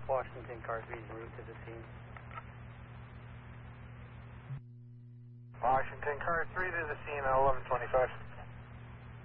Washington, car 3 en route to the scene. Washington, car 3 to the scene at 11:25.